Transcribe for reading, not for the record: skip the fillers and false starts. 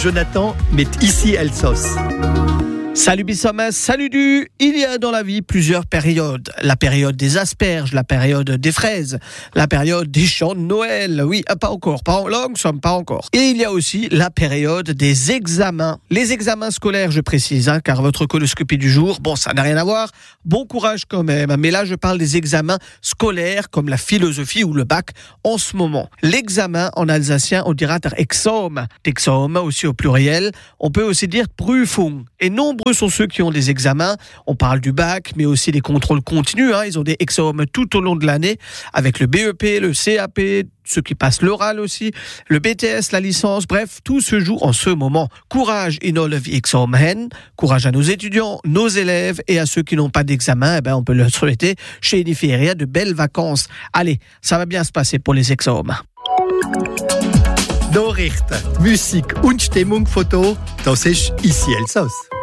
Jonathan, mais ici Elsos. Salut Bissomas, salut Du. Il y a dans la vie plusieurs périodes. La période des asperges, la période des fraises, la période des chants de Noël. Oui, pas encore, pas en langue, pas encore. Et il y a aussi la période des examens. Les examens scolaires, je précise, car votre coloscopie du jour, ça n'a rien à voir. Bon courage quand même. Mais là, je parle des examens scolaires comme la philosophie ou le bac en ce moment. L'examen, en alsacien, on dira der Examen. D'examen aussi au pluriel. On peut aussi dire Prüfung. Et nombreux sont ceux qui ont des examens. On parle du bac, mais aussi des contrôles continus. Ils ont des examens tout au long de l'année, avec le BEP, le CAP, ceux qui passent l'oral aussi, le BTS, la licence. Bref, tout se joue en ce moment. Courage in all of examen. Courage à nos étudiants, nos élèves et à ceux qui n'ont pas d'examen. On peut leur souhaiter chez Eniferia de belles vacances. Allez, ça va bien se passer pour les examens. Nachrichten, Musik und Stimmung, Foto, das ist ici Elsos.